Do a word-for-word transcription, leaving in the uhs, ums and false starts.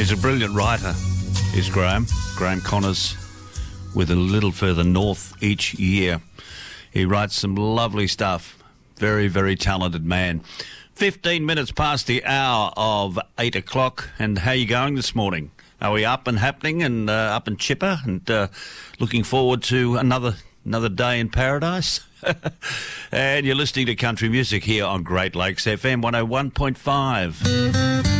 He's a brilliant writer, is Graham. Graham Connors, with A Little Further North each year. He writes some lovely stuff. Very, very talented man. fifteen minutes past the hour of eight o'clock. And how are you going this morning? Are we up and happening and uh, up and chipper and uh, looking forward to another another day in paradise? And you're listening to country music here on Great Lakes F M one oh one point five.